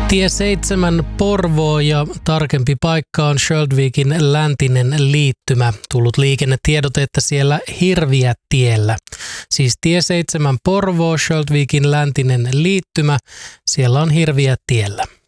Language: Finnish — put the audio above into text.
Tie 7 Porvoo ja tarkempi paikka on Sjöldvikin läntinen liittymä. Tullut liikennetiedote, että siellä hirviä tiellä. Siis tie 7 Porvoo, Sjöldvikin läntinen liittymä, siellä on hirviä tiellä.